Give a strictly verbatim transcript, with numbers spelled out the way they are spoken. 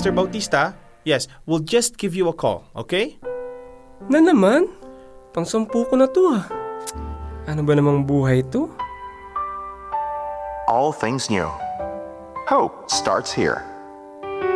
Pastor Bautista, yes, we'll just give you a call, okay? Na naman? Pang-sampu ko na to ah. Ano ba namang buhay to? All things new. Hope starts here.